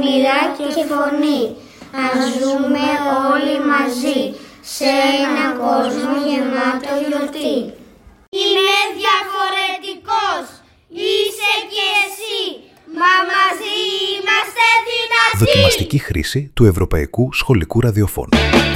μοίρα και φωνή. Ας ζούμε όλοι μαζί σε ένα κόσμο γεμάτο γιορτή. Είμαι διαφορετικός, είσαι και εσύ, μα μαζί είμαστε δυνατοί. Δοκιμαστική χρήση του Ευρωπαϊκού Σχολικού Ραδιοφώνου.